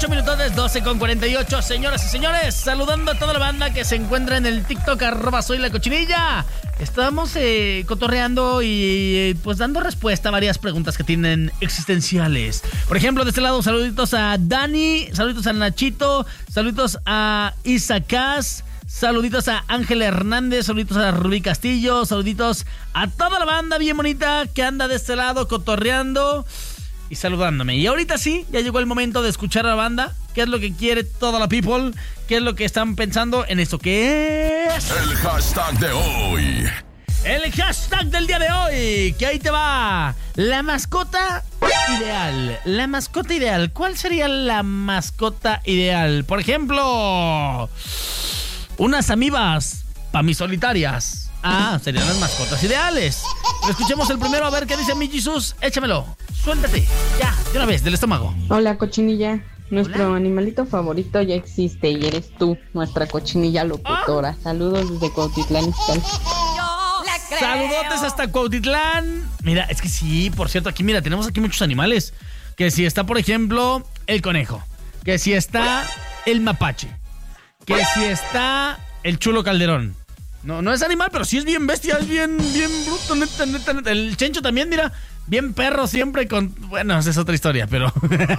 8 minutos, 12:48, señoras y señores, saludando a toda la banda que se encuentra en el TikTok, @soylacochinilla. Estamos cotorreando y pues dando respuesta a varias preguntas que tienen existenciales. Por ejemplo, de este lado, saluditos a Dani, saluditos a Nachito, saluditos a Isacás, saluditos a Ángel Hernández, saluditos a Rubí Castillo, saluditos a toda la banda bien bonita que anda de este lado cotorreando y saludándome. Y ahorita sí, ya llegó el momento de escuchar a la banda. ¿Qué es lo que quiere toda la people? ¿Qué es lo que están pensando en esto? ¿Qué es? El hashtag de hoy. El hashtag del día de hoy, que ahí te va. La mascota ideal. La mascota ideal. ¿Cuál sería la mascota ideal? Por ejemplo, unas amibas pamisolitarias. Serían las mascotas ideales. Pero escuchemos el primero, a ver qué dice mi Jesús. Échamelo, suéltate, ya, de una vez, del estómago. Hola, cochinilla. Nuestro Hola. Animalito favorito ya existe y eres tú, nuestra cochinilla locutora. Saludos desde Cuautitlán, Izcalli. Saludotes hasta Cuautitlán. Mira, es que sí, por cierto, aquí mira, tenemos aquí muchos animales. Que si está, por ejemplo, el conejo. Que si está el mapache. Que si está el chulo Calderón. No es animal, pero sí es bien bestia, es bien bruto, neta. El Chencho también, mira, bien perro siempre con... Bueno, esa es otra historia, pero...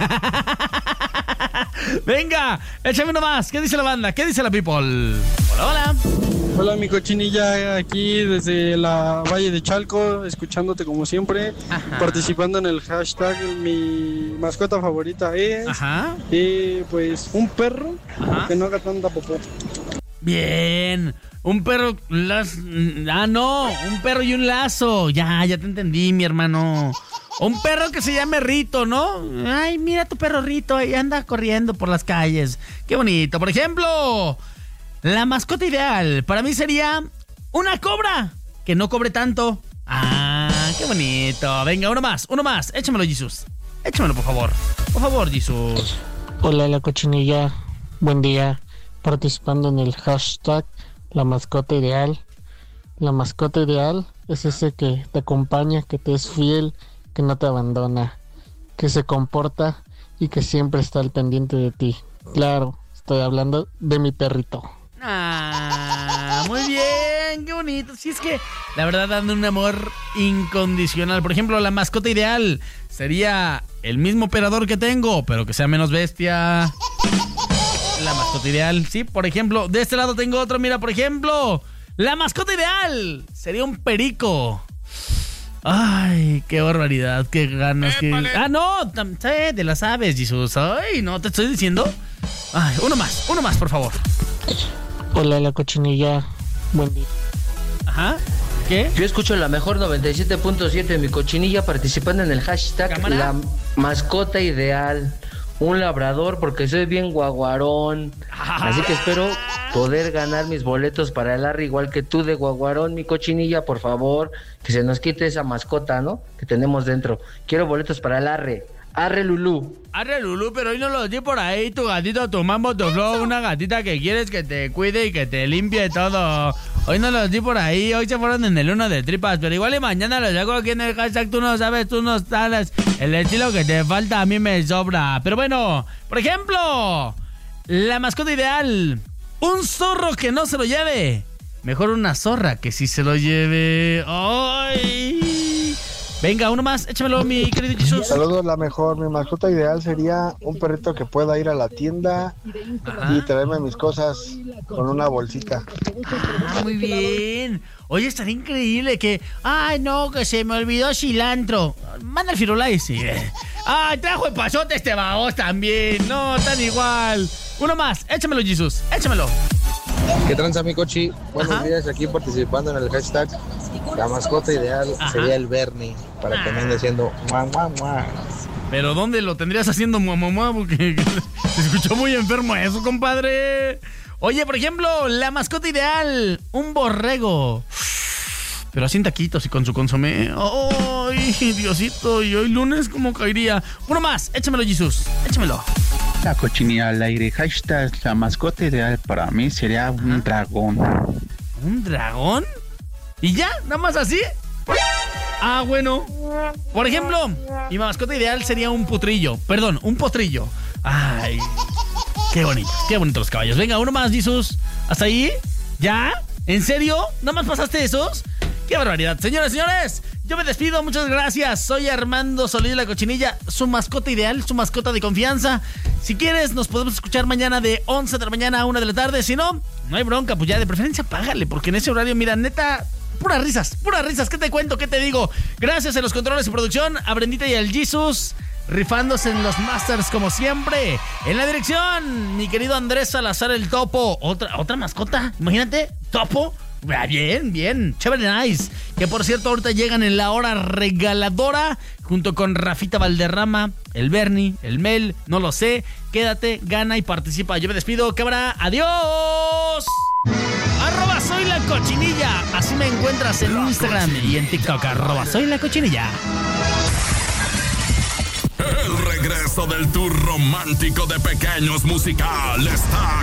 Venga, échame uno más. ¿Qué dice la banda? ¿Qué dice la people? Hola. Hola, mi cochinilla, aquí desde la Valle de Chalco, escuchándote como siempre, participando en el hashtag. Mi mascota favorita es, pues, un perro que no haga tanta popó. Bien, un perro, un perro y un lazo. Ya te entendí, mi hermano. Un perro que se llame Rito, ¿no? Ay, mira tu perro Rito, ahí anda corriendo por las calles. Qué bonito. Por ejemplo, la mascota ideal para mí sería una cobra que no cobre tanto. Qué bonito. Venga, uno más. Échamelo, Jesús. Échamelo, por favor. Por favor, Jesús. Hola, la cochinilla. Buen día. Participando en el hashtag la mascota ideal. La mascota ideal es ese que te acompaña, que te es fiel, que no te abandona, que se comporta y que siempre está al pendiente de ti. Claro, estoy hablando de mi perrito. Muy bien, qué bonito. Sí, es que la verdad dan un amor incondicional. Por ejemplo, la mascota ideal sería el mismo operador que tengo, pero que sea menos bestia. La mascota ideal, sí, por ejemplo, de este lado tengo otro, mira, por ejemplo, la mascota ideal sería un perico. Ay, qué barbaridad, qué ganas. No, te la sabes, Jesús. Ay, no, te estoy diciendo. Ay, uno más, por favor. Hola, la cochinilla, buen día. ¿Qué? Yo escucho la mejor 97.7, mi cochinilla, participando en el hashtag ¿Cámara? la mascota ideal. Un labrador, porque soy bien guaguarón. Así que espero poder ganar mis boletos para el arre igual que tú de guaguarón, mi cochinilla, por favor, que se nos quite esa mascota, ¿no? Que tenemos dentro. Quiero boletos para el arre. Arre Lulú. Arre Lulú, pero hoy no lo di por ahí, tu gatito, tu mambo, tu flow, una gatita que quieres que te cuide y que te limpie todo. Hoy no los di por ahí, hoy se fueron en el 1 de tripas, pero igual y mañana los hago aquí en el hashtag, tú no sabes, tú no sabes, el estilo que te falta a mí me sobra. Pero bueno, por ejemplo, la mascota ideal, un zorro que no se lo lleve, mejor una zorra que sí se lo lleve. ¡Ay! Venga, uno más, échamelo, mi querido Jesús. Saludos, la mejor. Mi mascota ideal sería un perrito que pueda ir a la tienda y traerme mis cosas con una bolsita. Muy bien. Oye, estaría increíble que... Ay, no, que se me olvidó cilantro. Manda el Firulais. Ay, trajo el pasote este baos también. No, tan igual. Uno más, échamelo, Jesús, échamelo. ¿Qué tranza, mi cochi? Buenos días, aquí participando en el hashtag. La mascota ideal sería el Bernie, para que me ande haciendo mua, mua, mua. Pero ¿dónde lo tendrías haciendo mua, mua, mua? Porque se escuchó muy enfermo eso, compadre. Oye, por ejemplo, la mascota ideal, un borrego. Pero así en taquitos y con su consomé. ¡Ay, Diosito! Y hoy lunes, ¿cómo caería? Uno más, échamelo, Jesús, échamelo. La cochinilla al aire, hashtag la mascota ideal para mí sería un dragón. ¿Un dragón? ¿Y ya? ¿Nada más así? Bueno. Por ejemplo, mi mascota ideal sería un potrillo. Ay, qué bonito los caballos. Venga, uno más, Jesús. ¿Hasta ahí? ¿Ya? ¿En serio? ¿Nada más pasaste esos? ¡Qué barbaridad! Señores, señores, yo me despido, muchas gracias. Soy Armando Solís La Cochinilla, su mascota ideal, su mascota de confianza. Si quieres, nos podemos escuchar mañana de 11 de la mañana a 1 de la tarde. Si no, no hay bronca, pues ya de preferencia págale, porque en ese horario, mira, neta, puras risas. ¿Qué te cuento? ¿Qué te digo? Gracias a los controles y producción, a Brendita y al Jesus, rifándose en los Masters como siempre. En la dirección, mi querido Andrés Salazar el Topo. Otra mascota, imagínate, Topo. Bien, chévere, nice. Que por cierto, ahorita llegan en la hora regaladora junto con Rafita Valderrama, el Bernie, el Mel, no lo sé. Quédate, gana y participa. Yo me despido, cámara, adiós. @soy la cochinilla. Así me encuentras en Instagram y en TikTok. @soy la cochinilla. El regreso del tour romántico de Pequeños Musical está